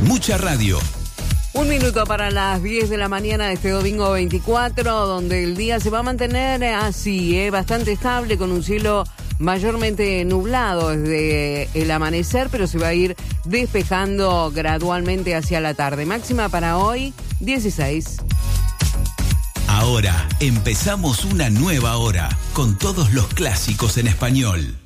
Mucha radio. 1 minuto para las 10 de la mañana de este domingo 24, donde el día se va a mantener así, bastante estable, con un cielo mayormente nublado desde el amanecer, pero se va a ir despejando gradualmente hacia la tarde. Máxima para hoy, 16. Ahora empezamos una nueva hora con todos los clásicos en español.